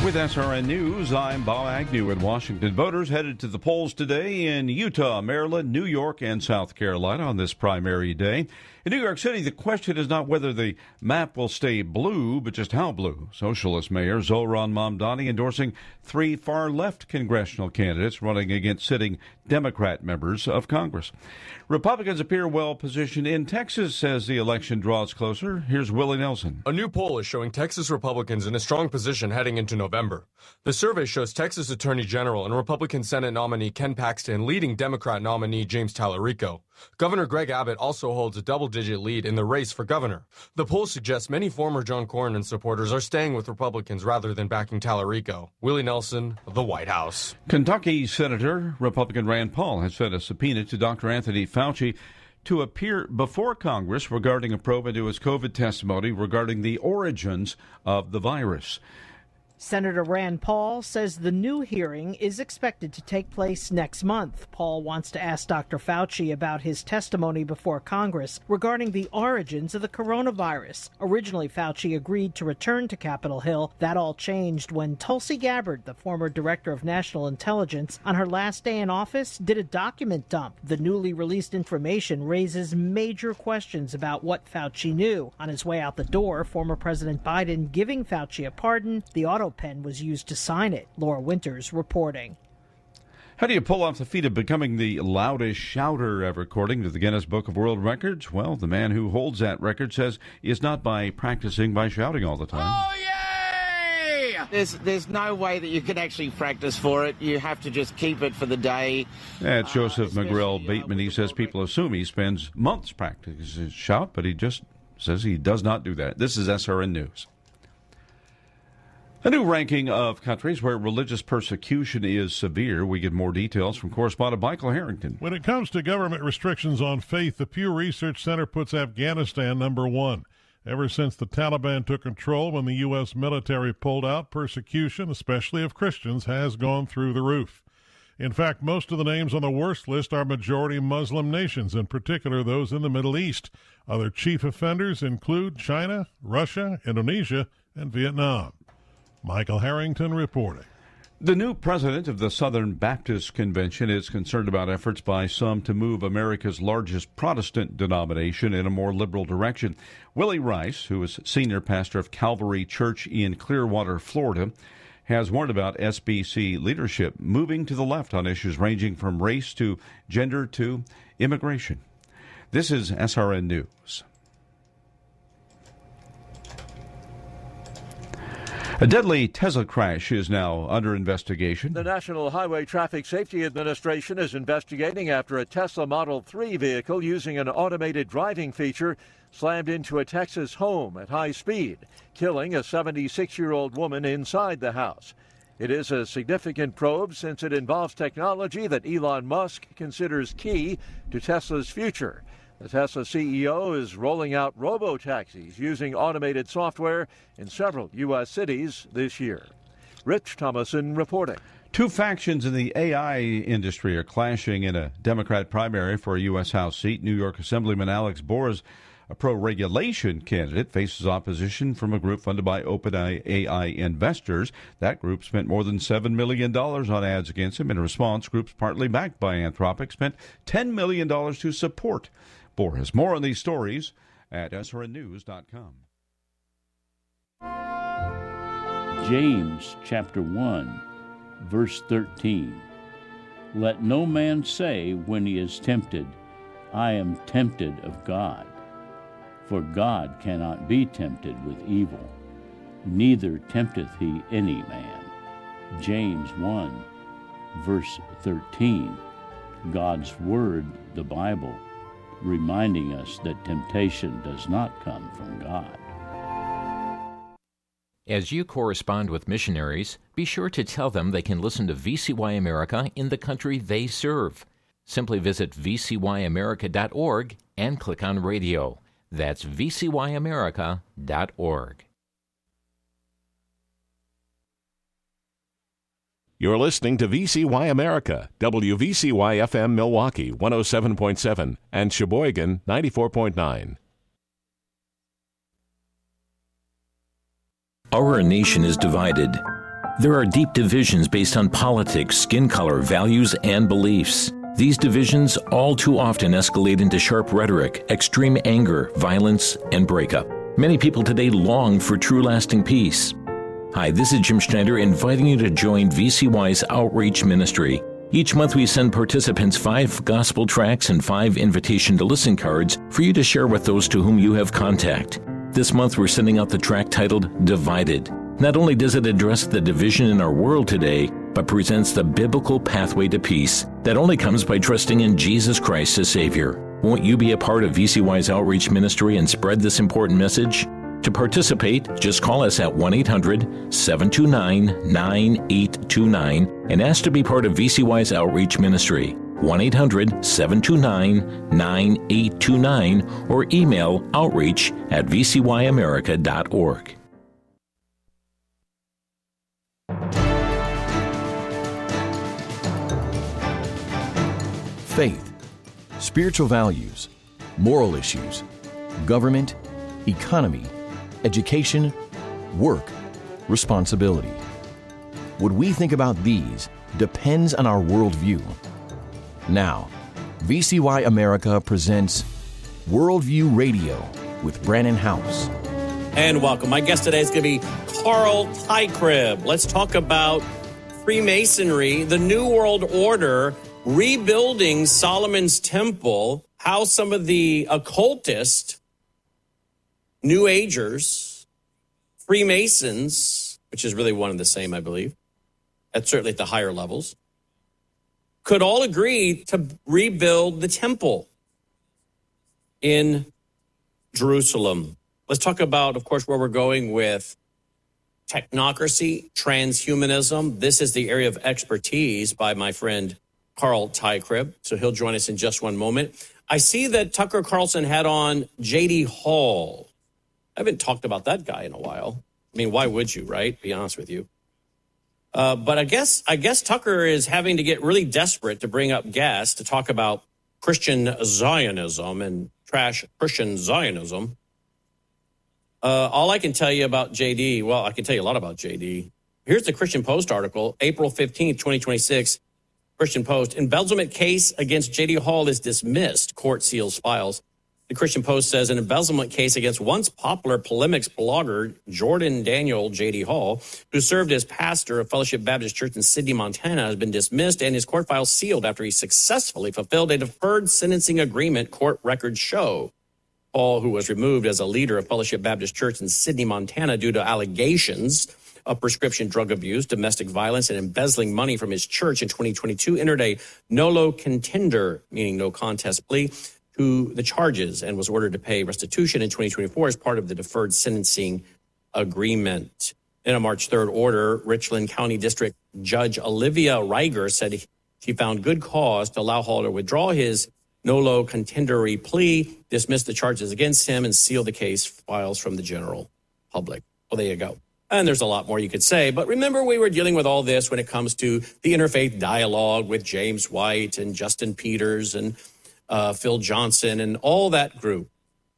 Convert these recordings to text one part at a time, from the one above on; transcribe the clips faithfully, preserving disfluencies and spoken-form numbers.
With S R N News, I'm Bob Agnew in Washington. Voters headed to the polls today in Utah, Maryland, New York, and South Carolina on this primary day. In New York City, the question is not whether the map will stay blue, but just how blue. Socialist Mayor Zohran Mamdani endorsing three far-left congressional candidates running against sitting Democrat members of Congress. Republicans appear well-positioned in Texas as the election draws closer. Here's Willie Nelson. A new poll is showing Texas Republicans in a strong position heading into November. The survey shows Texas Attorney General and Republican Senate nominee Ken Paxton leading Democrat nominee James Tallarico. Governor Greg Abbott also holds a double-digit lead in the race for governor. The poll suggests many former John Cornyn supporters are staying with Republicans rather than backing Tallarico. Willie Nelson, the White House. Kentucky Senator Republican Rand Paul has sent a subpoena to Doctor Anthony Fauci to appear before Congress regarding a probe into his COVID testimony regarding the origins of the virus. Senator Rand Paul says the new hearing is expected to take place next month. Paul wants to ask Doctor Fauci about his testimony before Congress regarding the origins of the coronavirus. Originally, Fauci agreed to return to Capitol Hill. That all changed when Tulsi Gabbard, the former director of national intelligence, on her last day in office, did a document dump. The newly released information raises major questions about what Fauci knew. On his way out the door, former President Biden giving Fauci a pardon. The auto pen was used to sign it. Laura Winters reporting. How do you pull off the feat of becoming the loudest shouter ever, according to the Guinness Book of World Records? Well, the man who holds that record says it's not by practicing by shouting all the time. Oh, yay! There's, there's no way that you can actually practice for it. You have to just keep it for the day. That's Joseph uh, McGrail Bateman. He says people assume he spends months practicing his shout, but he just says he does not do that. This is S R N News. A new ranking of countries where religious persecution is severe. We get more details from correspondent Michael Harrington. When it comes to government restrictions on faith, the Pew Research Center puts Afghanistan number one. Ever since the Taliban took control when the U S military pulled out, persecution, especially of Christians, has gone through the roof. In fact, most of the names on the worst list are majority Muslim nations, in particular those in the Middle East. Other chief offenders include China, Russia, Indonesia, and Vietnam. Michael Harrington reporting. The new president of the Southern Baptist Convention is concerned about efforts by some to move America's largest Protestant denomination in a more liberal direction. Willie Rice, who is senior pastor of Calvary Church in Clearwater, Florida, has warned about S B C leadership moving to the left on issues ranging from race to gender to immigration. This is S R N News. A deadly Tesla crash is now under investigation. The National Highway Traffic Safety Administration is investigating after a Tesla Model three vehicle using an automated driving feature slammed into a Texas home at high speed, killing a seventy-six-year-old woman inside the house. It is a significant probe since it involves technology that Elon Musk considers key to Tesla's future. The Tesla C E O is rolling out robo-taxis using automated software in several U S cities this year. Rich Thomason reporting. Two factions in the A I industry are clashing in a Democrat primary for a U S House seat. New York Assemblyman Alex Boras, a pro-regulation candidate, faces opposition from a group funded by OpenAI investors. That group spent more than seven million dollars on ads against him. In response, groups partly backed by Anthropic spent ten million dollars to support Boras. More on these stories at S R N news dot com. James chapter one, verse thirteen. Let no man say when he is tempted, I am tempted of God. For God cannot be tempted with evil, neither tempteth he any man. James one, verse thirteen. God's Word, the Bible, reminding us that temptation does not come from God. As you correspond with missionaries, be sure to tell them they can listen to V C Y America in the country they serve. Simply visit v c y america dot org and click on radio. That's v c y america dot org. You're listening to V C Y America, W V C Y F M Milwaukee one oh seven point seven and Sheboygan ninety-four point nine. Our nation is divided. There are deep divisions based on politics, skin color, values, and beliefs. These divisions all too often escalate into sharp rhetoric, extreme anger, violence, and breakup. Many people today long for true lasting peace. Hi, this is Jim Schneider inviting you to join V C Y's Outreach Ministry. Each month we send participants five gospel tracts and five invitation to listen cards for you to share with those to whom you have contact. This month we're sending out the tract titled Divided. Not only does it address the division in our world today, but presents the biblical pathway to peace that only comes by trusting in Jesus Christ as Savior. Won't you be a part of V C Y's Outreach Ministry and spread this important message? To participate, just call us at one eight hundred, seven two nine, nine eight two nine and ask to be part of V C Y's Outreach Ministry. one eight hundred, seven two nine, nine eight two nine or email outreach at v c y america dot org. Faith, spiritual values, moral issues, government, economy, education, work, responsibility. What we think about these depends on our worldview. Now, V C Y America presents Worldview Radio with Brannon House. And welcome. My guest today is going to be Carl Teichrib. Let's talk about Freemasonry, the New World Order, rebuilding Solomon's Temple, how some of the occultists, New Agers, Freemasons, which is really one and the same, I believe, at certainly at the higher levels, could all agree to rebuild the temple in Jerusalem. Let's talk about, of course, where we're going with technocracy, transhumanism. This is the area of expertise by my friend Carl Teichrib, so he'll join us in just one moment. I see that Tucker Carlson had on J D Hall. I haven't talked about that guy in a while. I mean, why would you, right? Be honest with you. Uh, but I guess I guess Tucker is having to get really desperate to bring up guests to talk about Christian Zionism and trash Christian Zionism. Uh, all I can tell you about J D, well, I can tell you a lot about J D. Here's the Christian Post article, April fifteenth, twenty twenty-six. Christian Post, embezzlement case against J D Hall is dismissed. Court seals files. The Christian Post says an embezzlement case against once popular polemics blogger Jordan Daniel J D Hall, who served as pastor of Fellowship Baptist Church in Sidney, Montana, has been dismissed and his court file sealed after he successfully fulfilled a deferred sentencing agreement, court records show. Hall, who was removed as a leader of Fellowship Baptist Church in Sidney, Montana, due to allegations of prescription drug abuse, domestic violence, and embezzling money from his church in twenty twenty-two, entered a nolo contender, meaning no contest plea, to the charges and was ordered to pay restitution in twenty twenty-four as part of the deferred sentencing agreement. In a March third order, Richland County District Judge Olivia Reiger said she found good cause to allow Hall to withdraw his nolo contendery plea, dismiss the charges against him, and seal the case files from the general public. Well, there you go. And there's a lot more you could say. But remember, we were dealing with all this when it comes to the interfaith dialogue with James White and Justin Peters and uh, Phil Johnson and all that group.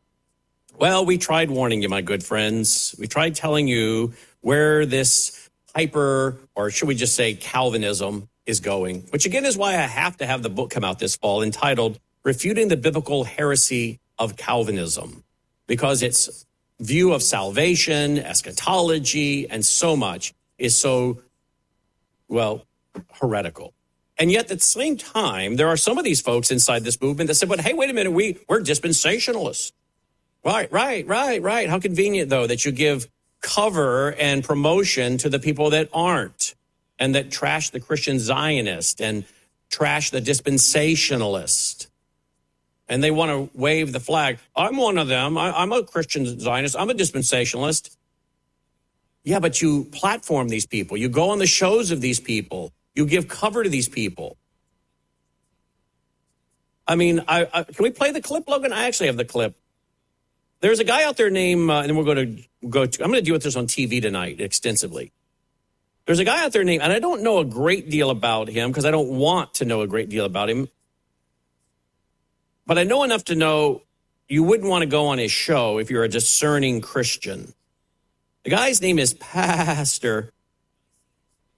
Well, we tried warning you, my good friends. We tried telling you where this hyper, or should we just say Calvinism, is going, which again is why I have to have the book come out this fall entitled Refuting the Biblical Heresy of Calvinism, because it's view of salvation, eschatology, and so much is so, well, heretical. And yet at the same time, there are some of these folks inside this movement that said, but hey, wait a minute, we, we're dispensationalists. Right, right, right, right. How convenient, though, that you give cover and promotion to the people that aren't and that trash the Christian Zionist and trash the dispensationalist. And they want to wave the flag. I'm one of them. I, I'm a Christian Zionist. I'm a dispensationalist. Yeah, but you platform these people. You go on the shows of these people. You give cover to these people. I mean, I, I, can we play the clip, Logan? I actually have the clip. There's a guy out there named, uh, and we're going to go to, I'm going to deal with this on T V tonight extensively. There's a guy out there named, and I don't know a great deal about him because I don't want to know a great deal about him. But I know enough to know you wouldn't want to go on his show if you're a discerning Christian. The guy's name is Pastor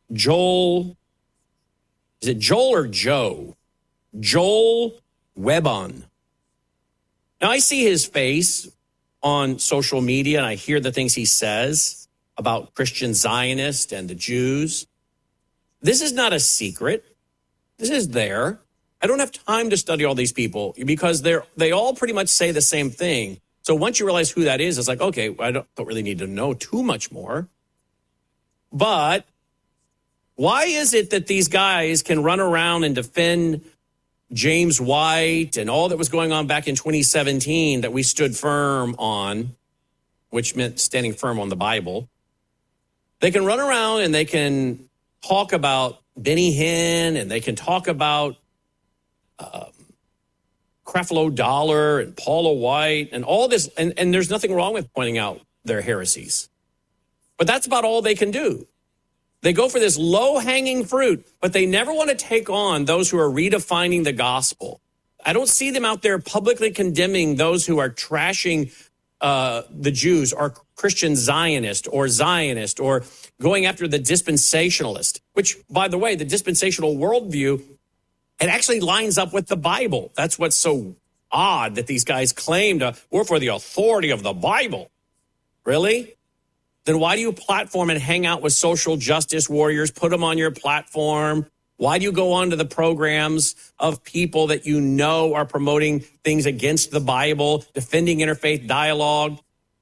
Joel, is it Joel or Joe? Joel Webon. Now, I see his face on social media, and I hear the things he says about Christian Zionists and the Jews. This is not a secret. This is there. I don't have time to study all these people because they're they all pretty much say the same thing. So once you realize who that is, it's like, okay, I don't, don't really need to know too much more. But why is it that these guys can run around and defend James White and all that was going on back in twenty seventeen that we stood firm on, which meant standing firm on the Bible? They can run around and they can talk about Benny Hinn and they can talk about um, Creflo Dollar and Paula White and all this. And, and there's nothing wrong with pointing out their heresies. But that's about all they can do. They go for this low-hanging fruit, but they never want to take on those who are redefining the gospel. I don't see them out there publicly condemning those who are trashing uh, the Jews or Christian Zionist or Zionist or going after the dispensationalist, which, by the way, the dispensational worldview, it actually lines up with the Bible. That's what's so odd that these guys claim to, we're for the authority of the Bible. Really? Then why do you platform and hang out with social justice warriors, put them on your platform? Why do you go on to the programs of people that you know are promoting things against the Bible, defending interfaith dialogue?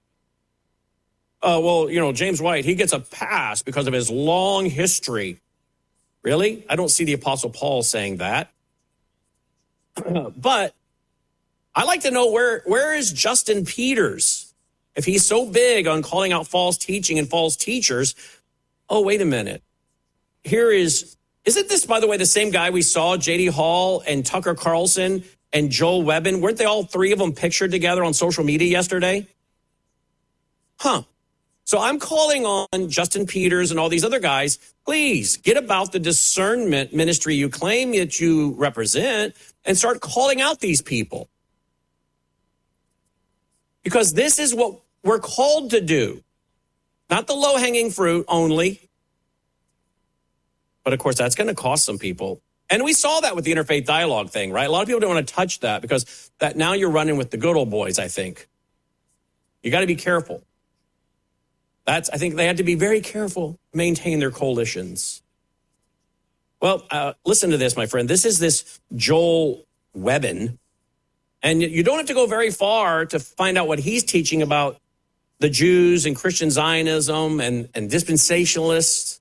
Uh, well, you know, James White, he gets a pass because of his long history. Really? I don't see the Apostle Paul saying that. But I like to know where where is Justin Peters? If he's so big on calling out false teaching and false teachers, oh, wait a minute. Here is, isn't this, by the way, the same guy we saw, J D Hall and Tucker Carlson and Joel Webben? Weren't they all three of them pictured together on social media yesterday? Huh. So I'm calling on Justin Peters and all these other guys, please get about the discernment ministry you claim that you represent and start calling out these people. Because this is what we're called to do. Not the low-hanging fruit only. But, of course, that's going to cost some people. And we saw that with the interfaith dialogue thing, right? A lot of people don't want to touch that because that now you're running with the good old boys, I think. You got to be careful. That's, I think they had to be very careful, maintain their coalitions. Well, uh, listen to this, my friend. This is this Joel Webben. And you don't have to go very far to find out what he's teaching about the Jews and Christian Zionism and, and dispensationalists.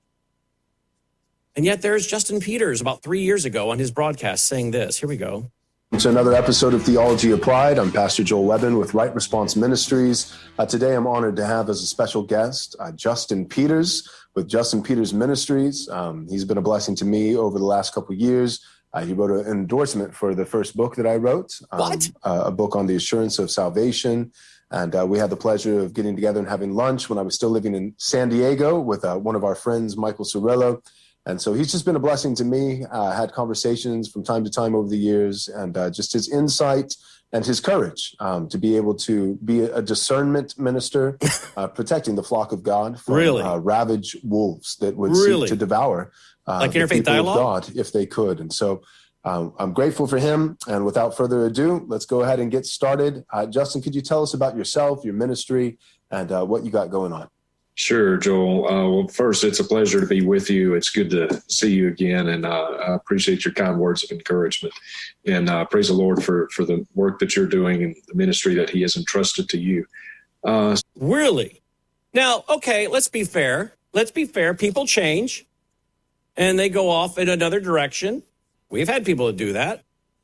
And yet there's Justin Peters about three years ago on his broadcast saying this. Here we go. It's another episode of Theology Applied. I'm Pastor Joel Webben with Right Response Ministries. Uh, today I'm honored to have as a special guest uh, Justin Peters with Justin Peters Ministries. Um, he's been a blessing to me over the last couple of years. Uh, he wrote an endorsement for the first book that I wrote, um, what? Uh, a book on the assurance of salvation. And uh, we had the pleasure of getting together and having lunch when I was still living in San Diego with uh, one of our friends, Michael Cirillo. And so he's just been a blessing to me. I uh, had conversations from time to time over the years, and uh, just his insight and his courage um, to be able to be a discernment minister, uh, protecting the flock of God from really? uh, ravaged wolves that would really? seek to devour uh, like the interfaith people dialogue? of God if they could. And so um, I'm grateful for him. And without further ado, let's go ahead and get started. Uh, Justin, could you tell us about yourself, your ministry, and uh, what you got going on? Sure, Joel. Uh, well, first, it's a pleasure to be with you. It's good to see you again, and uh, I appreciate your kind words of encouragement. And uh, praise the Lord for, for the work that you're doing and the ministry that he has entrusted to you. Uh, really? Now, okay, let's be fair. Let's be fair. People change, and they go off in another direction. We've had people that do that.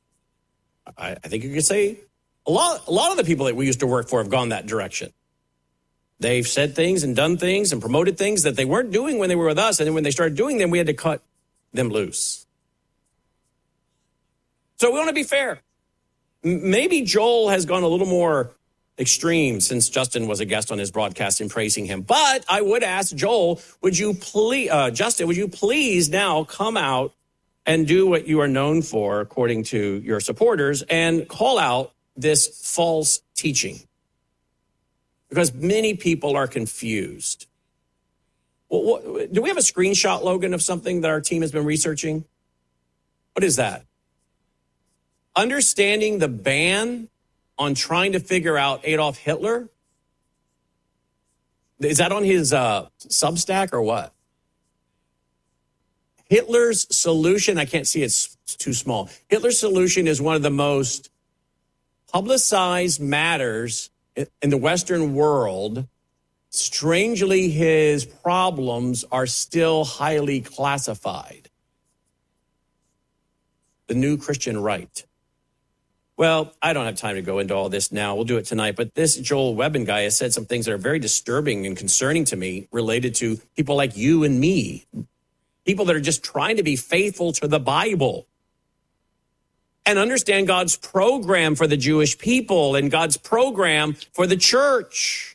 I, I think you could say a lot, a lot of the people that we used to work for have gone that direction. They've said things and done things and promoted things that they weren't doing when they were with us. And then when they started doing them, we had to cut them loose. So we want to be fair. M- maybe Joel has gone a little more extreme since Justin was a guest on his broadcast in praising him. But I would ask Joel, would you please, uh, Justin, would you please now come out and do what you are known for, according to your supporters, and call out this false teaching? Because many people are confused. Well, What, what, do we have a screenshot, Logan, of something that our team has been researching? What is that? Understanding the ban on trying to figure out Adolf Hitler? Is that on his uh, Substack or what? Hitler's solution, I can't see, it's too small. Hitler's solution is one of the most publicized matters in the Western world. Strangely, his problems are still highly classified. The new Christian right. Well, I don't have time to go into all this now. We'll do it tonight. But this Joel Webbin guy has said some things that are very disturbing and concerning to me related to people like you and me. People that are just trying to be faithful to the Bible and understand God's program for the Jewish people and God's program for the church.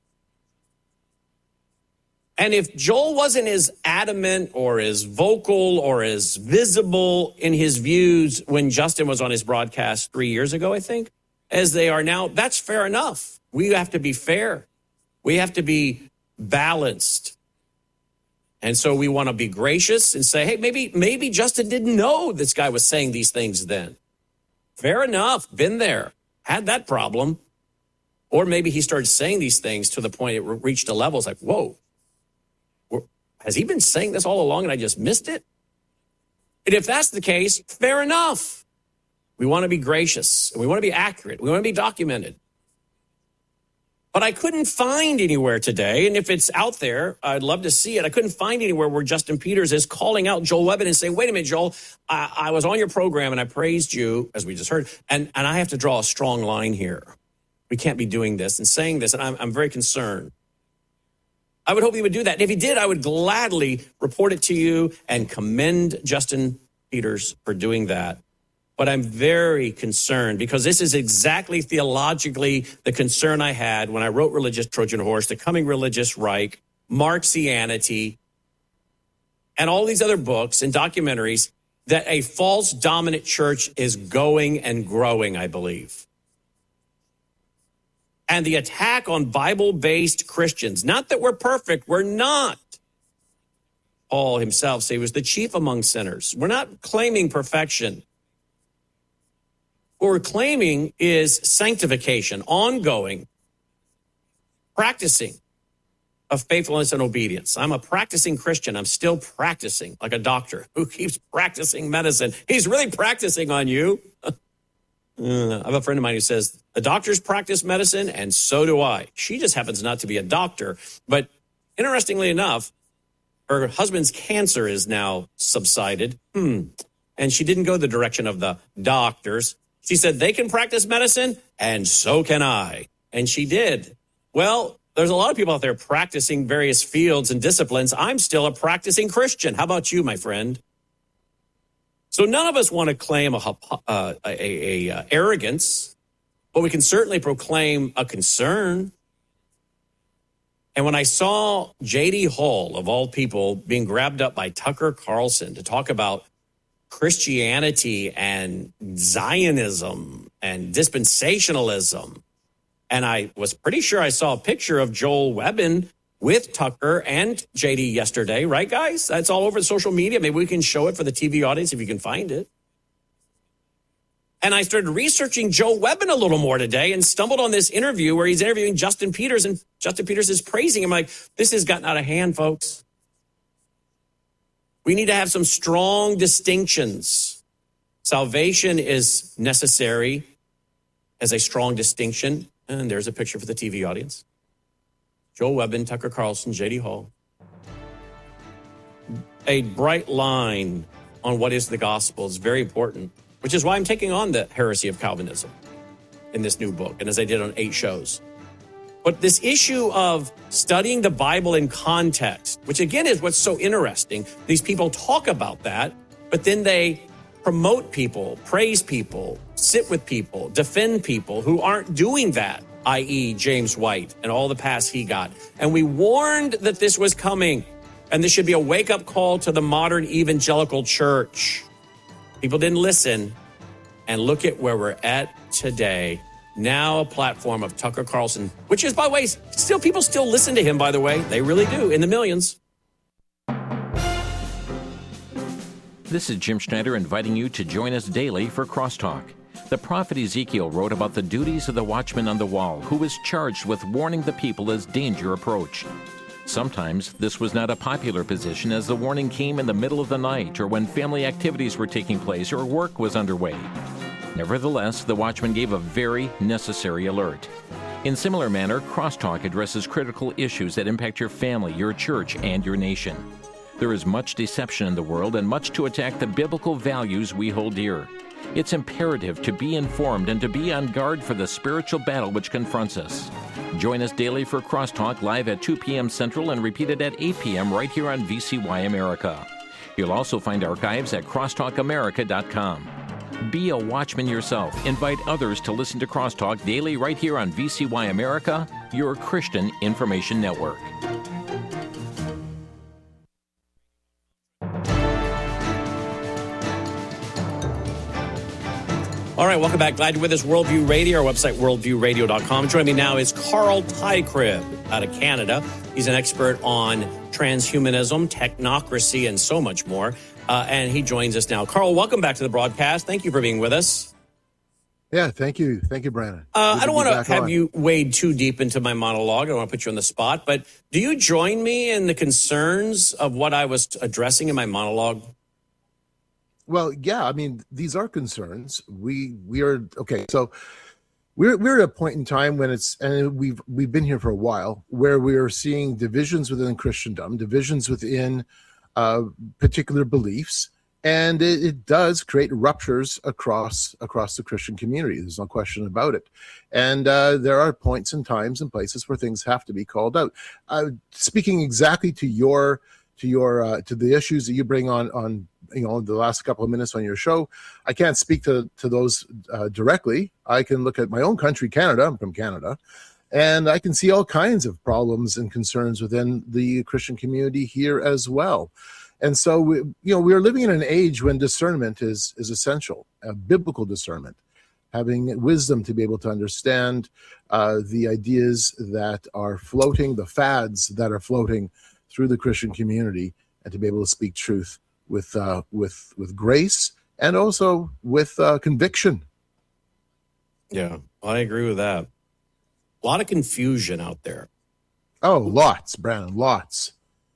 And if Joel wasn't as adamant or as vocal or as visible in his views when Justin was on his broadcast three years ago, I think, as they are now, that's fair enough. We have to be fair. We have to be balanced. And so we want to be gracious and say, hey, maybe, maybe Justin didn't know this guy was saying these things then. Fair enough. Been there. Had that problem. Or maybe he started saying these things to the point it reached a level. It's like, whoa. Has he been saying this all along and I just missed it? And if that's the case, fair enough. We want to be gracious and we want to be accurate. We want to be documented. But I couldn't find anywhere today, and if it's out there, I'd love to see it. I couldn't find anywhere where Justin Peters is calling out Joel Webbin and saying, wait a minute, Joel, I, I was on your program and I praised you, as we just heard, and, and I have to draw a strong line here. We can't be doing this and saying this, and I'm, I'm very concerned. I would hope he would do that. And if he did, I would gladly report it to you and commend Justin Peters for doing that. But I'm very concerned because this is exactly theologically the concern I had when I wrote Religious Trojan Horse, The Coming Religious Reich, Marxianity, and all these other books and documentaries, that a false dominant church is going and growing, I believe. And the attack on Bible-based Christians, not that we're perfect, we're not. Paul himself said he was the chief among sinners. We're not claiming perfection. What we're claiming is sanctification, ongoing, practicing of faithfulness and obedience. I'm a practicing Christian. I'm still practicing like a doctor who keeps practicing medicine. He's really practicing on you. Uh, I have a friend of mine who says, the doctors practice medicine, and so do I. She just happens not to be a doctor. But interestingly enough, her husband's cancer is now subsided. Hmm. And she didn't go the direction of the doctors. She said, they can practice medicine, and so can I. And she did. Well, there's a lot of people out there practicing various fields and disciplines. I'm still a practicing Christian. How about you, my friend? So none of us want to claim a, uh, a, a, a arrogance, but we can certainly proclaim a concern. And when I saw J D Hall, of all people, being grabbed up by Tucker Carlson to talk about Christianity and Zionism and dispensationalism, and I was pretty sure I saw a picture of Joel Webbin with Tucker and J D yesterday, right, guys? That's all over social media. Maybe we can show it for the T V audience if you can find it. And I started researching Joel Webbin a little more today and stumbled on this interview where he's interviewing Justin Peters, and Justin Peters is praising him. Like, this has gotten out of hand, folks. We need to have some strong distinctions. Salvation is necessary as a strong distinction. And there's a picture for the T V audience. Joel Webbin, Tucker Carlson, J D Hall. A bright line on what is the gospel is very important, which is why I'm taking on the heresy of Calvinism in this new book, and as I did on eight shows. But this issue of studying the Bible in context, which again is what's so interesting. These people talk about that, but then they promote people, praise people, sit with people, defend people who aren't doing that, that is. James White and all the pass he got. And we warned that this was coming, and this should be a wake-up call to the modern evangelical church. People didn't listen, and look at where we're at today. Now a platform of Tucker Carlson, which is, by the way, still people still listen to him, by the way. They really do, in the millions. This is Jim Schneider inviting you to join us daily for Crosstalk. The prophet Ezekiel wrote about the duties of the watchman on the wall, who was charged with warning the people as danger approached. Sometimes this was not a popular position, as the warning came in the middle of the night or when family activities were taking place or work was underway. Nevertheless, the watchman gave a very necessary alert. In similar manner, Crosstalk addresses critical issues that impact your family, your church, and your nation. There is much deception in the world and much to attack the biblical values we hold dear. It's imperative to be informed and to be on guard for the spiritual battle which confronts us. Join us daily for Crosstalk live at two p.m. Central and repeated at eight p.m. right here on V C Y America. You'll also find archives at crosstalk america dot com. Be a watchman yourself. Invite others to listen to Crosstalk daily right here on V C Y America, your Christian information network. All right, welcome back. Glad you're with us. Worldview Radio, our website, worldview radio dot com. Joining me now is Carl Teichrib out of Canada. He's an expert on transhumanism, technocracy, and so much more. Uh, and he joins us now. Carl, welcome back to the broadcast. Thank you for being with us. Yeah, thank you. Thank you, Brandon. Uh, I don't want to have on. you wade too deep into my monologue. I don't want to put you on the spot. But do you join me in the concerns of what I was addressing in my monologue? Well, yeah, I mean, these are concerns. We we are okay. So we're we're at a point in time when it's, and we've we've been here for a while, where we are seeing divisions within Christendom, divisions within uh, particular beliefs, and it, it does create ruptures across across the Christian community. There's no question about it. And uh, there are points and times and places where things have to be called out. Uh, speaking exactly to your to your uh, to the issues that you bring on on. you know, the last couple of minutes on your show, I can't speak to, to those uh, directly. I can look at my own country, Canada. I'm from Canada, and I can see all kinds of problems and concerns within the Christian community here as well. And so, we, you know, we're living in an age when discernment is, is essential, uh, biblical discernment, having wisdom to be able to understand uh, the ideas that are floating, the fads that are floating through the Christian community, and to be able to speak truth with uh, with with grace and also with uh, conviction. Yeah, I agree with that. A lot of confusion out there. Oh, lots, Brandon, lots.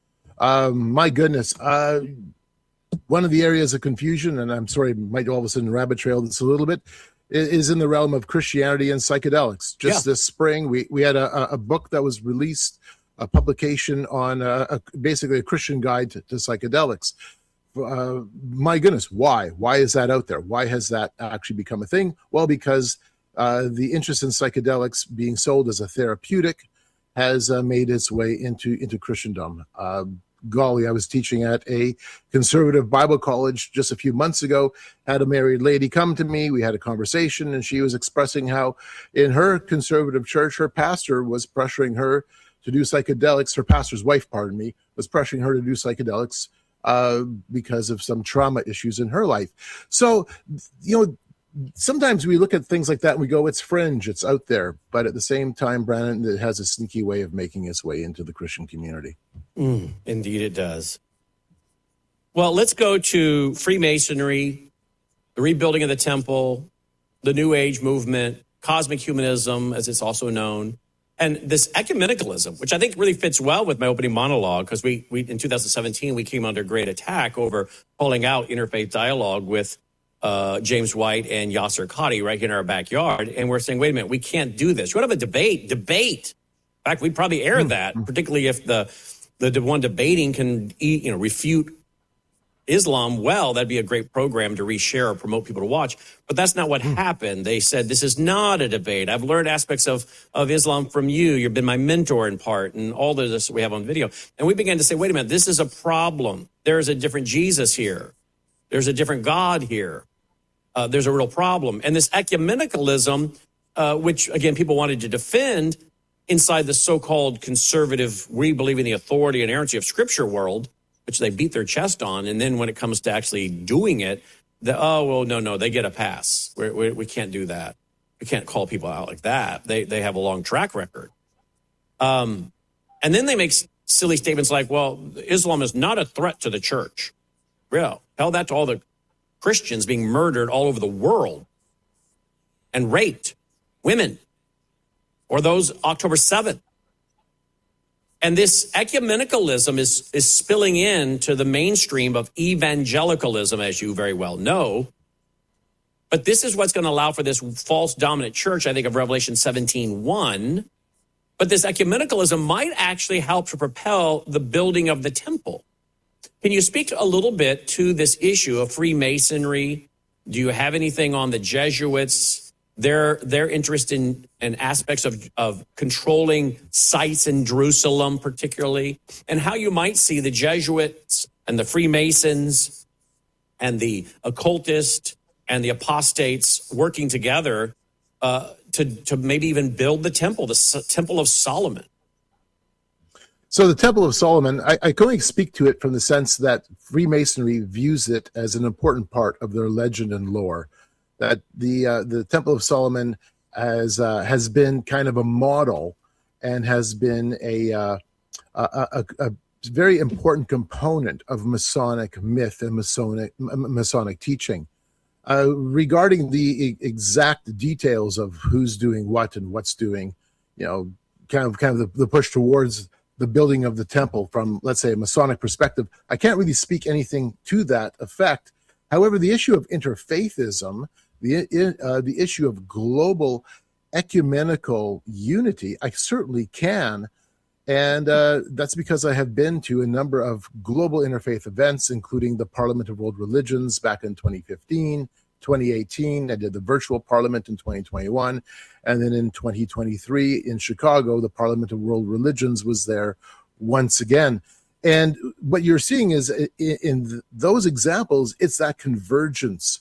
Um, my goodness. Uh, one of the areas of confusion, and I'm sorry, I might all of a sudden rabbit trail this a little bit, is in the realm of Christianity and psychedelics. Just yeah. this spring, we, we had a, a book that was released, a publication on a, a, basically a Christian guide to, to psychedelics. Uh, my goodness, why? Why is that out there? Why has that actually become a thing? Well, because uh, the interest in psychedelics being sold as a therapeutic has uh, made its way into, into Christendom. Uh, golly, I was teaching at a conservative Bible college just a few months ago, had a married lady come to me. We had a conversation, and she was expressing how in her conservative church, her pastor was pressuring her to do psychedelics. Her pastor's wife, pardon me, was pressuring her to do psychedelics Uh, because of some trauma issues in her life. So, you know, sometimes we look at things like that and we go, it's fringe, it's out there. But at the same time, Brandon, it has a sneaky way of making its way into the Christian community. Mm, indeed it does. Well, let's go to Freemasonry, the rebuilding of the temple, the New Age movement, cosmic humanism, as it's also known. And this ecumenicalism, which I think really fits well with my opening monologue, because we, we in two thousand seventeen, we came under great attack over pulling out interfaith dialogue with uh, James White and Yasser Qadhi right here in our backyard. And we're saying, wait a minute, we can't do this. We want to have a debate, debate. In fact, we'd probably air that, particularly if the, the one debating can you know, refute Islam well. That'd be a great program to reshare or promote people to watch. But that's not what mm. happened. They said, this is not a debate. I've learned aspects of, of Islam from you. You've been my mentor in part, and all of this we have on video. And we began to say, wait a minute, this is a problem. There's a different Jesus here. There's a different God here. Uh, there's a real problem. And this ecumenicalism, uh, which, again, people wanted to defend inside the so-called conservative, we believe in the authority and inerrancy of Scripture world, which they beat their chest on. And then when it comes to actually doing it, the, oh, well, no, no, they get a pass. We're, we we can't do that. We can't call people out like that. They they have a long track record. Um, and then they make silly statements like, well, Islam is not a threat to the church. Real. Tell that to all the Christians being murdered all over the world and raped, women, or those October seventh. And this ecumenicalism is, is spilling into the mainstream of evangelicalism, as you very well know. But this is what's going to allow for this false dominant church, I think, of Revelation seventeen one. But this ecumenicalism might actually help to propel the building of the temple. Can you speak a little bit to this issue of Freemasonry? Do you have anything on the Jesuits, their their interest in, in aspects of, of controlling sites in Jerusalem particularly, and how you might see the Jesuits and the Freemasons and the occultists and the apostates working together uh, to, to maybe even build the temple, the S- Temple of Solomon? So the Temple of Solomon, I, I can only speak to it from the sense that Freemasonry views it as an important part of their legend and lore. That the uh, the Temple of Solomon has uh, has been kind of a model and has been a uh, a, a, a very important component of Masonic myth and Masonic Masonic teaching. Uh, regarding the exact details of who's doing what and what's doing, you know, kind of kind of the, the push towards the building of the temple from, let's say, a Masonic perspective, I can't really speak anything to that effect. However, the issue of interfaithism, the uh, the issue of global ecumenical unity, I certainly can. And uh, that's because I have been to a number of global interfaith events, including the Parliament of World Religions back in twenty fifteen, twenty eighteen. I did the virtual parliament in twenty twenty-one. And then in twenty twenty-three in Chicago, the Parliament of World Religions was there once again. And what you're seeing is in those examples, it's that convergence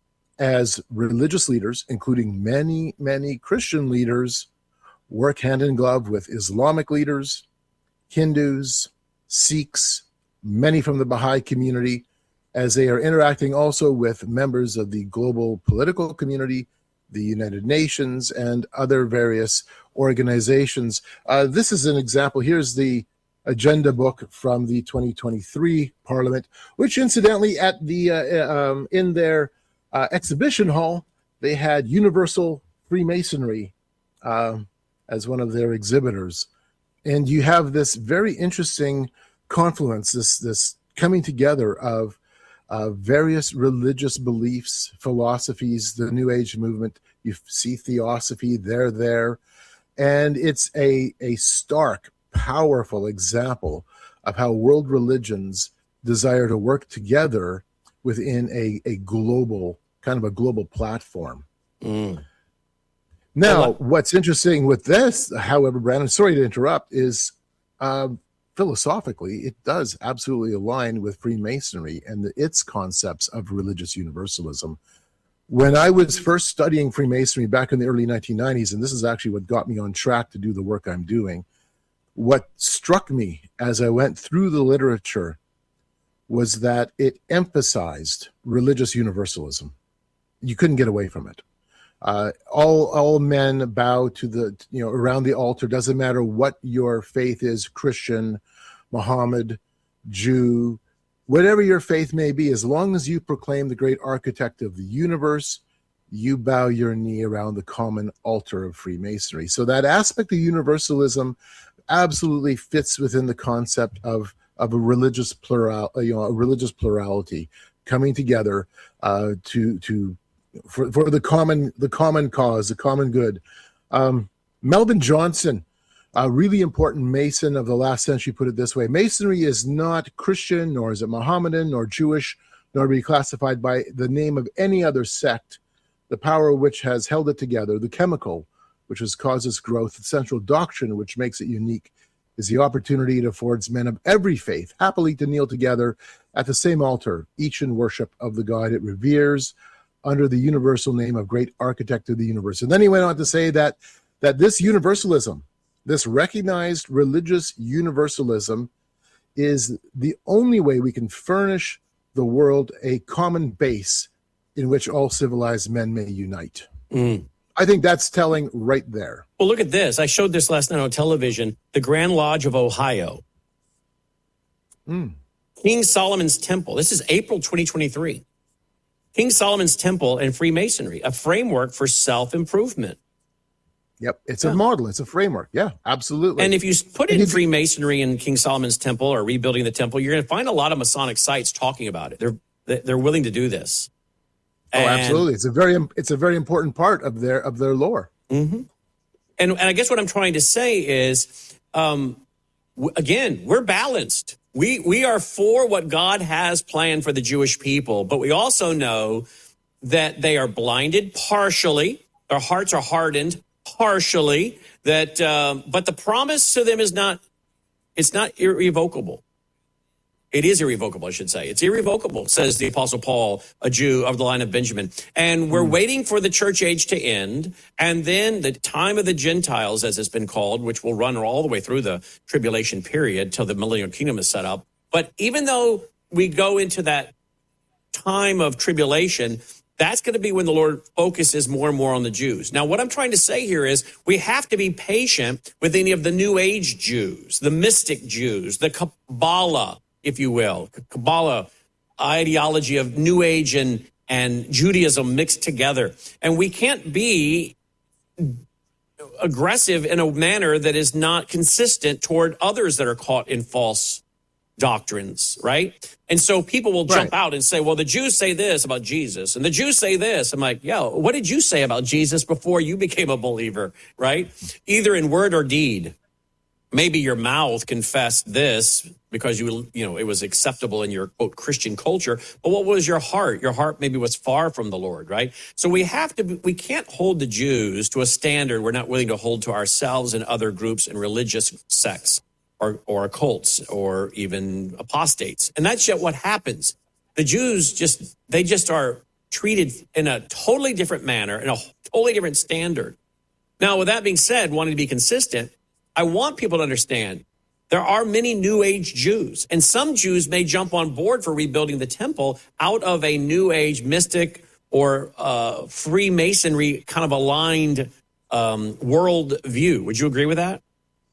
as religious leaders, including many, many Christian leaders, work hand in glove with Islamic leaders, Hindus, Sikhs, many from the Baha'i community, as they are interacting also with members of the global political community, the United Nations, and other various organizations. Uh, this is an example. Here's the agenda book from the twenty twenty-three Parliament, which incidentally at the uh, um, in their uh, exhibition hall, they had Universal Freemasonry uh, as one of their exhibitors. And you have this very interesting confluence, this this coming together of uh, various religious beliefs, philosophies, the New Age movement. You see theosophy, they're there. And it's a, a stark, powerful example of how world religions desire to work together within a, a global, kind of a global platform. Mm. Now, what's interesting with this, however, Brandon, sorry to interrupt, is uh, philosophically, it does absolutely align with Freemasonry and the, its concepts of religious universalism. When I was first studying Freemasonry back in the early nineteen nineties, and this is actually what got me on track to do the work I'm doing, what struck me as I went through the literature was that it emphasized religious universalism. You couldn't get away from it. Uh, all all men bow to the, you know, around the altar. Doesn't matter what your faith is, Christian, Muhammad, Jew, whatever your faith may be, as long as you proclaim the great architect of the universe, you bow your knee around the common altar of Freemasonry. So that aspect of universalism absolutely fits within the concept of of a religious plural, you know, a religious plurality coming together uh, to to. For, for the common the common cause, the common good. Um, Melvin Johnson, a really important Mason of the last century, put it this way: Masonry is not Christian, nor is it Mohammedan, nor Jewish, nor be classified by the name of any other sect. The power which has held it together, the chemical which has caused its growth, the central doctrine which makes it unique, is the opportunity it affords men of every faith happily to kneel together at the same altar, each in worship of the God it reveres, under the universal name of great architect of the universe. And then he went on to say that that this universalism, this recognized religious universalism, is the only way we can furnish the world a common base in which all civilized men may unite. Mm. I think that's telling right there. Well, look at this. I showed this last night on television, the Grand Lodge of Ohio. Mm. King Solomon's Temple. This is April twenty twenty-three. King Solomon's Temple and Freemasonry, a framework for self-improvement. Yep, it's yeah. a model. It's a framework. Yeah, absolutely. And if you put in Freemasonry and King Solomon's Temple or rebuilding the temple, you're going to find a lot of Masonic sites talking about it. They're they're willing to do this. Oh, and, absolutely. It's a very it's a very important part of their of their lore. Mm-hmm. And and I guess what I'm trying to say is, um, w- again, we're balanced. We we are for what God has planned for the Jewish people, but we also know that they are blinded partially. Their hearts are hardened partially. That, uh, but the promise to them is not. It's not irrevocable. It is irrevocable, I should say. It's irrevocable, says the Apostle Paul, a Jew of the line of Benjamin. And we're mm. waiting for the church age to end. And then the time of the Gentiles, as it's been called, which will run all the way through the tribulation period till the millennial kingdom is set up. But even though we go into that time of tribulation, that's going to be when the Lord focuses more and more on the Jews. Now, what I'm trying to say here is we have to be patient with any of the New Age Jews, the mystic Jews, the Kabbalah, if you will, Kabbalah ideology of New Age and, and Judaism mixed together. And we can't be aggressive in a manner that is not consistent toward others that are caught in false doctrines, right? And so people will jump right. out and say, well, the Jews say this about Jesus, and the Jews say this. I'm like, yo, what did you say about Jesus before you became a believer, right? Either in word or deed. Maybe your mouth confessed this because you, you know, it was acceptable in your quote Christian culture. But what was your heart? Your heart maybe was far from the Lord, right? So we have to, we can't hold the Jews to a standard we're not willing to hold to ourselves and other groups and religious sects or, or cults or even apostates. And that's yet what happens. The Jews just, they just are treated in a totally different manner, in a totally different standard. Now, with that being said, wanting to be consistent, I want people to understand there are many New Age Jews, and some Jews may jump on board for rebuilding the temple out of a New Age mystic or uh, Freemasonry kind of aligned um, world view. Would you agree with that?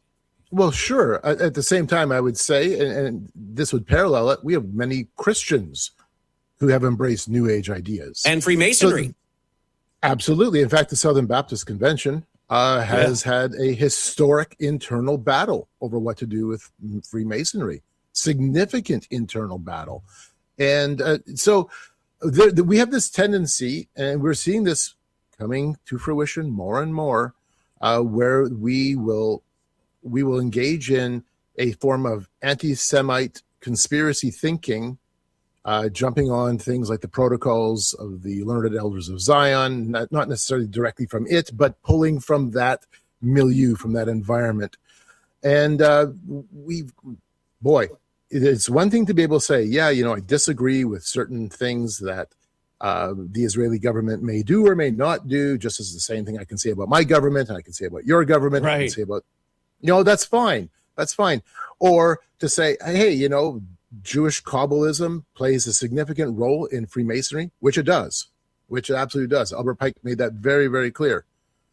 Well, sure. At the same time, I would say, and, and this would parallel it, we have many Christians who have embraced New Age ideas. And Freemasonry. So, absolutely. In fact, the Southern Baptist Convention Uh, has yeah. had a historic internal battle over what to do with Freemasonry, significant internal battle. And uh, so there, we have this tendency, and we're seeing this coming to fruition more and more, uh, where we will we will engage in a form of anti-Semite conspiracy thinking, uh, jumping on things like the protocols of the Learned Elders of Zion, not, not necessarily directly from it, but pulling from that milieu, from that environment. And uh, we've, boy, it's one thing to be able to say, yeah, you know, I disagree with certain things that uh, the Israeli government may do or may not do, just as the same thing I can say about my government, and I can say about your government, right. I can say about, you know, that's fine. That's fine. Or to say, hey, you know, Jewish Kabbalism plays a significant role in Freemasonry, which it does, which it absolutely does. Albert Pike made that very, very clear.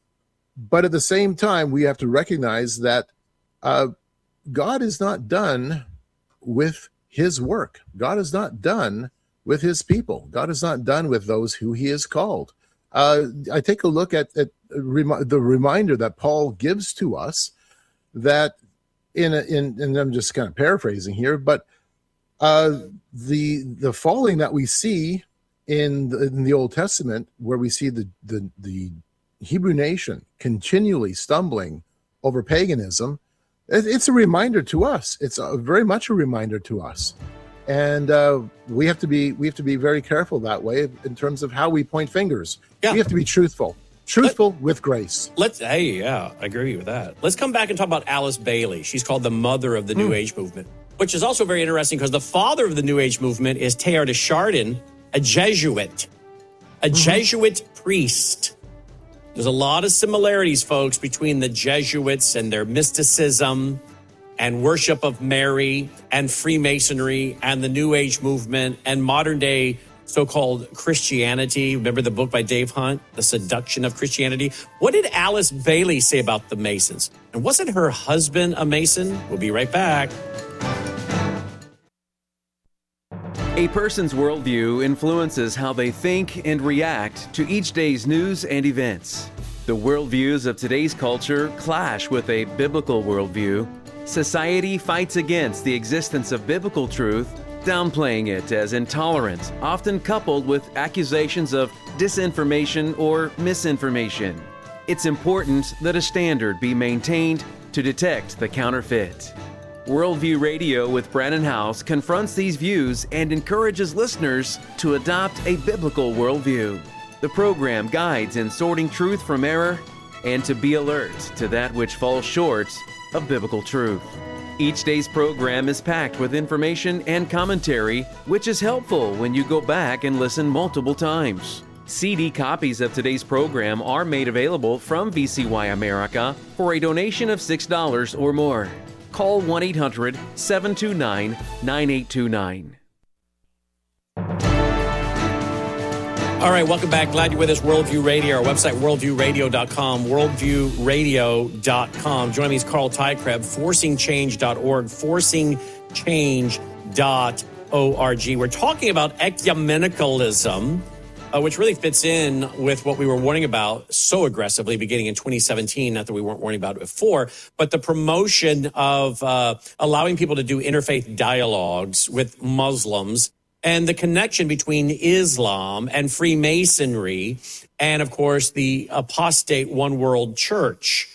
But at the same time, we have to recognize that uh, God is not done with his work. God is not done with his people. God is not done with those who he has called. Uh, I take a look at, at rem- the reminder that Paul gives to us that in, a, in, and I'm just kind of paraphrasing here, but Uh, the the falling that we see in the, in the Old Testament, where we see the, the the Hebrew nation continually stumbling over paganism, it, it's a reminder to us. It's a, very much a reminder to us, and uh, we have to be we have to be very careful that way in terms of how we point fingers. Yeah. We have to be truthful, truthful Let, with grace. Let's hey, yeah, I agree with that. Let's come back and talk about Alice Bailey. She's called the mother of the mm. New Age movement, which is also very interesting because the father of the New Age movement is Teilhard de Chardin, a Jesuit, a mm-hmm. Jesuit priest. There's a lot of similarities, folks, between the Jesuits and their mysticism and worship of Mary and Freemasonry and the New Age movement and modern day so-called Christianity. Remember the book by Dave Hunt, The Seduction of Christianity? What did Alice Bailey say about the Masons? And wasn't her husband a Mason? We'll be right back. A person's worldview influences how they think and react to each day's news and events. The worldviews of today's culture clash with a biblical worldview. Society fights against the existence of biblical truth, downplaying it as intolerant, often coupled with accusations of disinformation or misinformation. It's important that a standard be maintained to detect the counterfeit. Worldview Radio with Brannon Howse confronts these views and encourages listeners to adopt a biblical worldview. The program guides in sorting truth from error and to be alert to that which falls short of biblical truth. Each day's program is packed with information and commentary, which is helpful when you go back and listen multiple times. C D copies of today's program are made available from V C Y America for a donation of six dollars or more. Call one eight hundred, seven two nine, nine eight two nine. All right, welcome back. Glad you're with us. Worldview Radio, our website, worldview radio dot com, worldview radio dot com. Joining me is Carl Teichrib, forcing change dot org, forcing change dot org. We're talking about ecumenicalism, uh, which really fits in with what we were warning about so aggressively beginning in twenty seventeen. Not that we weren't warning about it before, but the promotion of uh, allowing people to do interfaith dialogues with Muslims and the connection between Islam and Freemasonry and, of course, the apostate one world church.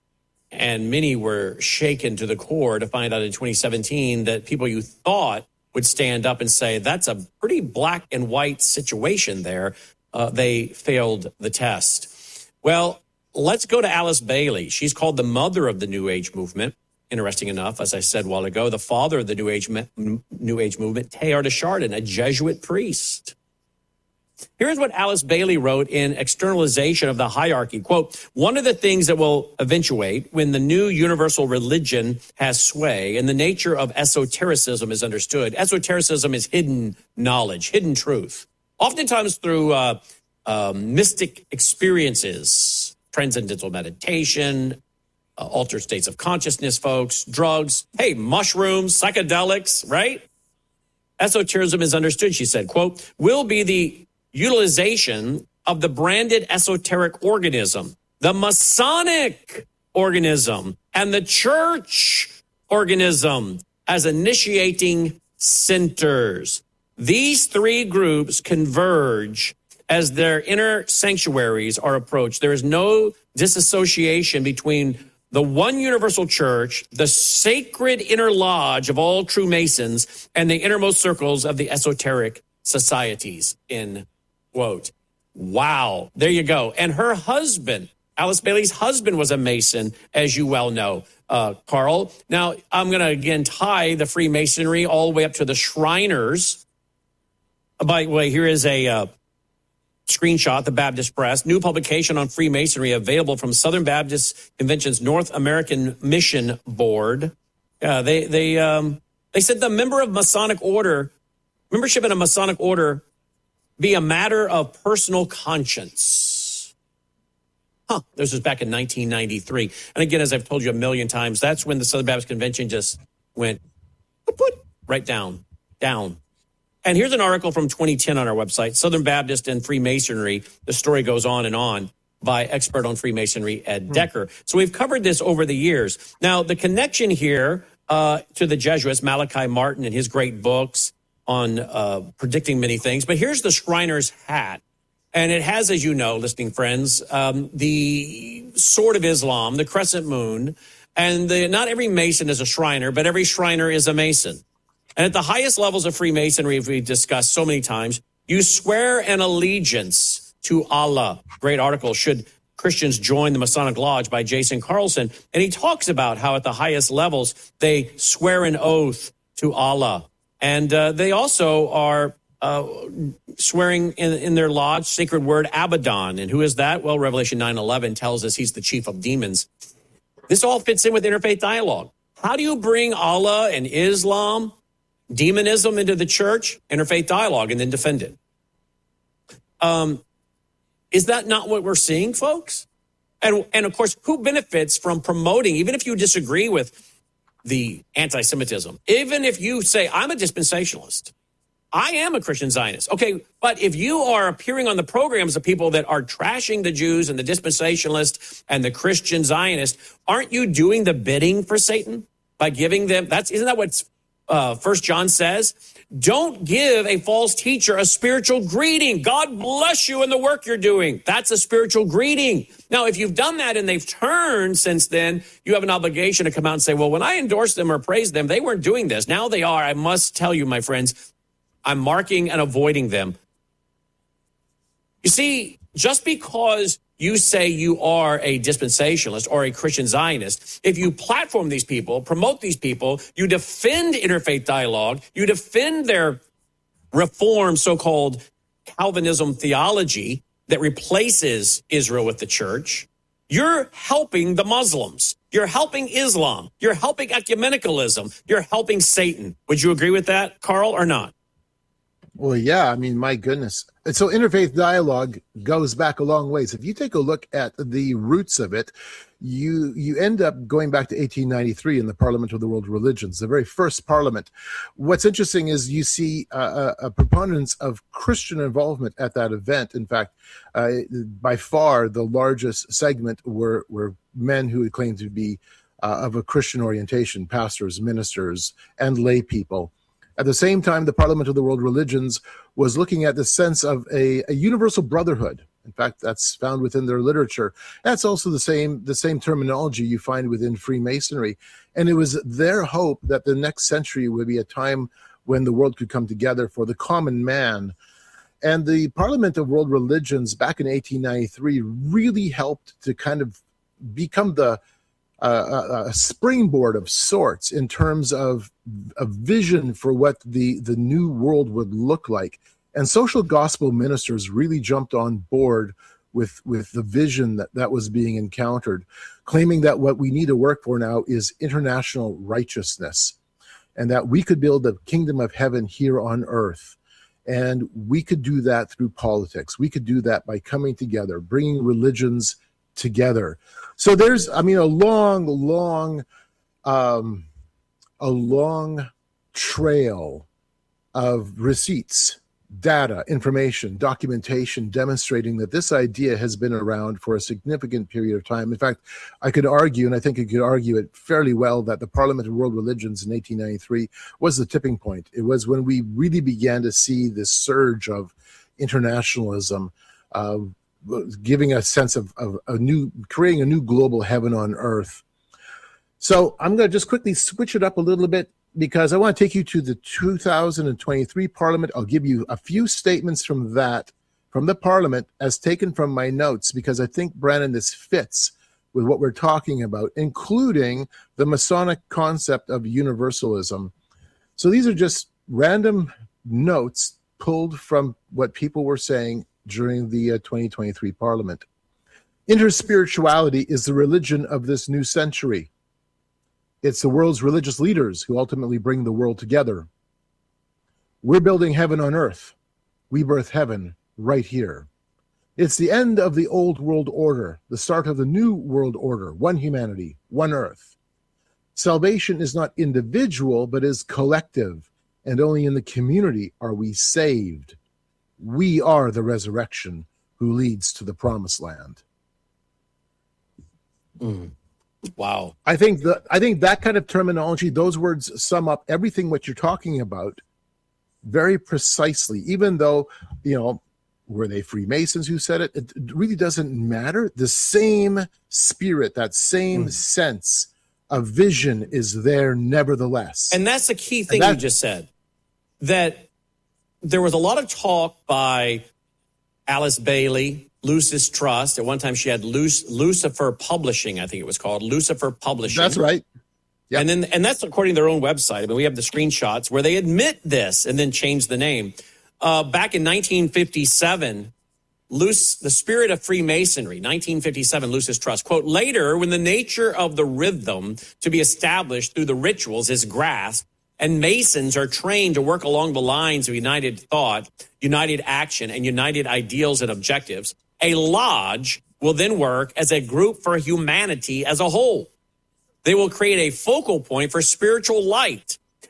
And many were shaken to the core to find out in twenty seventeen that people you thought would stand up and say, that's a pretty black and white situation there. Uh, they failed the test. Well, let's go to Alice Bailey. She's called the mother of the New Age movement. Interesting enough, as I said a while ago, the father of the New Age New Age movement, Teilhard de Chardin, a Jesuit priest. Here's what Alice Bailey wrote in Externalization of the Hierarchy. Quote, one of the things that will eventuate when the new universal religion has sway and the nature of esotericism is understood. Esotericism is hidden knowledge, hidden truth, oftentimes through uh, uh, mystic experiences, transcendental meditation, uh, altered states of consciousness, folks, drugs, hey, mushrooms, psychedelics, right? Esotericism is understood, she said, quote, will be the utilization of the branded esoteric organism, the Masonic organism, and the church organism as initiating centers. These three groups converge as their inner sanctuaries are approached. There is no disassociation between the one universal church, the sacred inner lodge of all true Masons, and the innermost circles of the esoteric societies, in quote. Wow. There you go. And her husband, Alice Bailey's husband, was a Mason, as you well know, uh, Carl. Now, I'm going to again tie the Freemasonry all the way up to the Shriners. By the way, here is a uh, screenshot, the Baptist Press, new publication on Freemasonry available from Southern Baptist Convention's North American Mission Board. Uh, they they um, they said the member of Masonic order, membership in a Masonic order, be a matter of personal conscience. Huh. This was back in nineteen ninety-three. And again, as I've told you a million times, that's when the Southern Baptist Convention just went right down, down. And here's an article from twenty ten on our website, Southern Baptist and Freemasonry. The story goes on and on by expert on Freemasonry, Ed Decker. Mm. So we've covered this over the years. Now, the connection here uh, to the Jesuits, Malachi Martin and his great books on uh, predicting many things. But here's the Shriner's hat. And it has, as you know, listening friends, um, the sword of Islam, the crescent moon. And the, not every Mason is a Shriner, but every Shriner is a Mason. And at the highest levels of Freemasonry, as we've discussed so many times, you swear an allegiance to Allah. Great article, Should Christians Join the Masonic Lodge, by Jason Carlson. And he talks about how at the highest levels, they swear an oath to Allah. And uh, they also are uh, swearing in, in their lodge sacred word Abaddon. And who is that? Well, Revelation nine eleven tells us he's the chief of demons. This all fits in with interfaith dialogue. How do you bring Allah and Islam, demonism into the church? Interfaith dialogue, and then defend it. Um, is that not what we're seeing, folks? And, and of course, who benefits from promoting, even if you disagree with the anti-Semitism, even if you say, I'm a dispensationalist, I am a Christian Zionist. Okay, but if you are appearing on the programs of people that are trashing the Jews and the dispensationalists and the Christian Zionists, aren't you doing the bidding for Satan by giving them? That's isn't that what uh, First John says? Don't give a false teacher a spiritual greeting. God bless you in the work you're doing. That's a spiritual greeting. Now, if you've done that and they've turned since then, you have an obligation to come out and say, well, when I endorsed them or praised them, they weren't doing this. Now they are. I must tell you, my friends, I'm marking and avoiding them. You see, just because you say you are a dispensationalist or a Christian Zionist, if you platform these people, promote these people, you defend interfaith dialogue, you defend their reform so-called Calvinism theology that replaces Israel with the church, you're helping the Muslims. You're helping Islam. You're helping ecumenicalism. You're helping Satan. Would you agree with that, Carl, or not? Well, yeah, I mean, my goodness. And so interfaith dialogue goes back a long ways. If you take a look at the roots of it, you you end up going back to eighteen ninety-three in the Parliament of the World Religions, the very first parliament. What's interesting is you see uh, a, a preponderance of Christian involvement at that event. In fact, uh, by far the largest segment were, were men who had claimed to be uh, of a Christian orientation, pastors, ministers, and lay people. At the same time, the Parliament of the World Religions was looking at the sense of a, a universal brotherhood. In fact, that's found within their literature. That's also the same the same terminology you find within Freemasonry. And it was their hope that the next century would be a time when the world could come together for the common man. And the Parliament of World Religions back in eighteen ninety-three really helped to kind of become the Uh, a springboard of sorts in terms of a vision for what the, the new world would look like. And social gospel ministers really jumped on board with, with the vision that, that was being encountered, claiming that what we need to work for now is international righteousness, and that we could build the kingdom of heaven here on earth. And we could do that through politics. We could do that by coming together, bringing religions together. So there's, I mean, a long, long, um, a long trail of receipts, data, information, documentation demonstrating that this idea has been around for a significant period of time. In fact, I could argue, and I think I could argue it fairly well, that the Parliament of World Religions in eighteen ninety-three was the tipping point. It was when we really began to see this surge of internationalism, uh, giving a sense of, of a new, creating a new global heaven on earth. So I'm going to just quickly switch it up a little bit because I want to take you to the two thousand twenty-three Parliament. I'll give you a few statements from that, from the Parliament, as taken from my notes, because I think, Brandon, this fits with what we're talking about, including the Masonic concept of universalism. So these are just random notes pulled from what people were saying during the uh, twenty twenty-three Parliament. Interspirituality is the religion of this new century. It's the world's religious leaders who ultimately bring the world together. We're building heaven on earth. We birth heaven right here. It's the end of the old world order, the start of the new world order, one humanity, one earth. Salvation is not individual, but is collective, and only in the community are we saved. We are the resurrection who leads to the promised land. Mm. Wow. I think the I think that kind of terminology, those words sum up everything what you're talking about very precisely, even though, you know, were they Freemasons who said it? It really doesn't matter. The same spirit, that same mm. sense of vision is there nevertheless. And that's the key thing that, you just said, that there was a lot of talk by Alice Bailey, Lucis Trust. At one time, she had Luc- Lucifer Publishing, I think it was called, Lucifer Publishing. That's right. Yep. And then, and that's according to their own website. I mean, we have the screenshots where they admit this and then change the name. Uh, back in nineteen fifty-seven, Luce, the spirit of Freemasonry, nineteen fifty-seven, Lucis Trust, quote, later, when the nature of the rhythm to be established through the rituals is grasped, and Masons are trained to work along the lines of united thought, united action, and united ideals and objectives, a lodge will then work as a group for humanity as a whole. They will create a focal point for spiritual light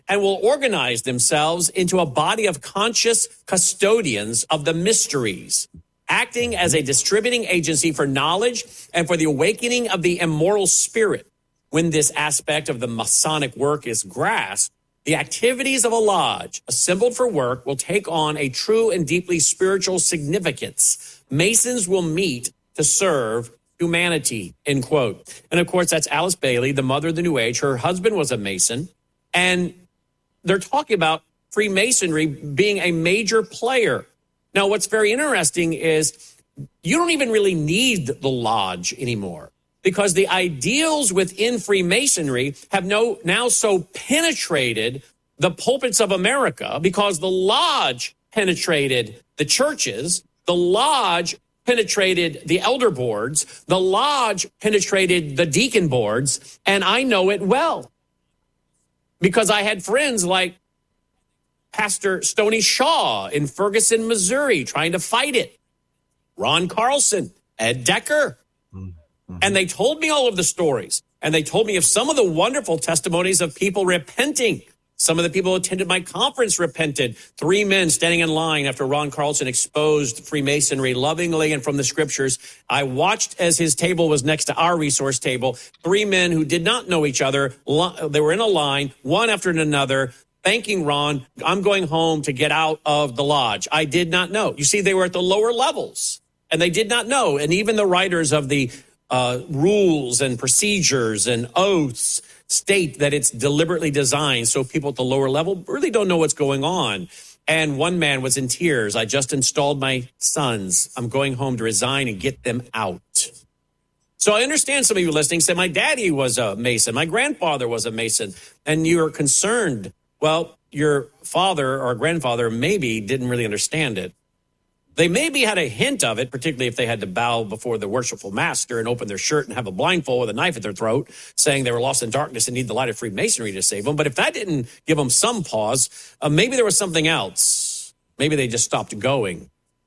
and will organize themselves into a body of conscious custodians of the mysteries, acting as a distributing agency for knowledge and for the awakening of the immoral spirit. When this aspect of the Masonic work is grasped, the activities of a lodge assembled for work will take on a true and deeply spiritual significance. Masons will meet to serve humanity, end quote. And of course, that's Alice Bailey, the mother of the New Age. Her husband was a Mason. And they're talking about Freemasonry being a major player. Now, what's very interesting is you don't even really need the lodge anymore, because the ideals within Freemasonry have no, now so penetrated the pulpits of America, because the lodge penetrated the churches, the lodge penetrated the elder boards, the lodge penetrated the deacon boards, and I know it well because I had friends like Pastor Stoney Shaw in Ferguson, Missouri, trying to fight it, Ron Carlson, Ed Decker. And they told me all of the stories. And they told me of some of the wonderful testimonies of people repenting. Some of the people who attended my conference repented. Three men standing in line after Ron Carlson exposed Freemasonry lovingly and from the scriptures. I watched as his table was next to our resource table. Three men who did not know each other. They were in a line, one after another, thanking Ron. I'm going home to get out of the lodge. I did not know. You see, they were at the lower levels and they did not know. And even the writers of the Uh, rules and procedures and oaths state that it's deliberately designed so people at the lower level really don't know what's going on. And one man was in tears. I just installed my sons. I'm going home to resign and get them out. So I understand some of you listening say, my daddy was a Mason. My grandfather was a Mason. And you're concerned. Well, your father or grandfather maybe didn't really understand it. They maybe had a hint of it, particularly if they had to bow before the worshipful master and open their shirt and have a blindfold with a knife at their throat, saying they were lost in darkness and need the light of Freemasonry to save them. But if that didn't give them some pause, uh, maybe there was something else. Maybe they just stopped going.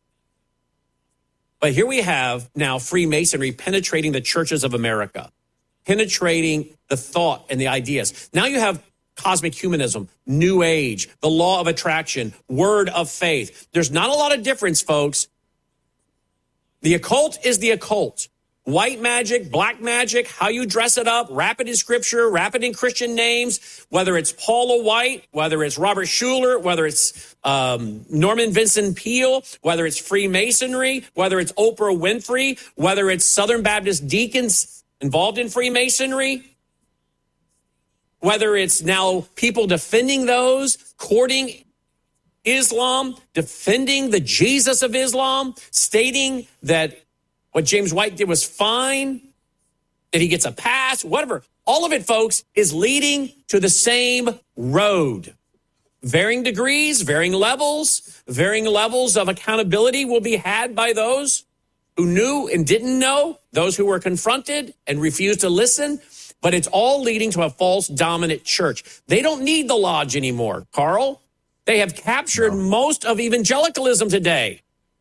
But here we have now Freemasonry penetrating the churches of America, penetrating the thought and the ideas. Now you have cosmic humanism, New Age, the law of attraction, word of faith. There's not a lot of difference, folks. The occult is the occult. White magic, black magic, how you dress it up, wrap it in scripture, wrap it in Christian names, whether it's Paula White, whether it's Robert Schuller, whether it's um, Norman Vincent Peale, whether it's Freemasonry, whether it's Oprah Winfrey, whether it's Southern Baptist deacons involved in Freemasonry, whether it's now people defending those, courting Islam, defending the Jesus of Islam, stating that what James White did was fine, that he gets a pass, whatever. All of it, folks, is leading to the same road. Varying degrees, varying levels, varying levels of accountability will be had by those who knew and didn't know, those who were confronted and refused to listen. But it's all leading to a false dominant church. They don't need the lodge anymore, Carl. They have captured no. most of evangelicalism today.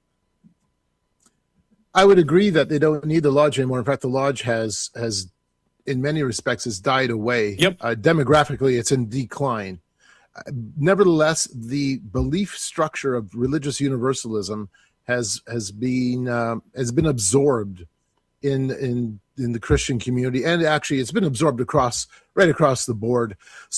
I would agree that they don't need the lodge anymore. In fact, the lodge has, has in many respects, has died away. Yep. Uh, demographically, it's in decline. Uh, nevertheless, the belief structure of religious universalism has has been uh, has been absorbed in in in the Christian community, and actually it's been absorbed across right across the board.